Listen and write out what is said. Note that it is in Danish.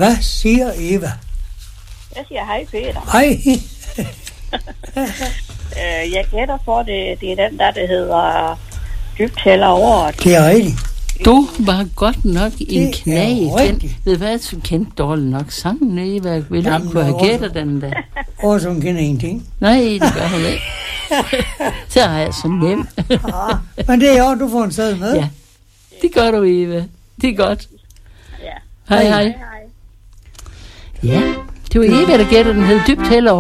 Hvad siger Eva? Jeg siger hej, Peter. Hej. Jeg gætter for, det er den der hedder Dybt hælder over. Det er rigtigt. Du var godt nok en Det knæ er i den. rigtigt. Ved hvad, du kendte dårligt nok sangen, Eva. Vil du Jamen, kunne have også- gættet den der? Og som kender ingenting. Nej, det gør hun ikke. Så er jeg så nem. Men det er jo, du får en sæd med. Ja, det gør du, Eva. Det er godt. Ja. Hej, hej. Hej. Ja, det var Eva, der gættede den hed Dybt hælder